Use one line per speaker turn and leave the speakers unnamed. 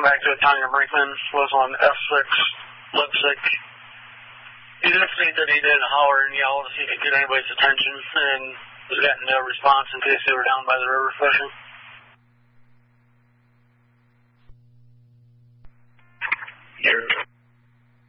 back to it, Tanya Brinkman was on F6, Lipsick. He did say that he did holler and yell to see if he could get anybody's attention, and was getting no response in case they were down by the river fishing.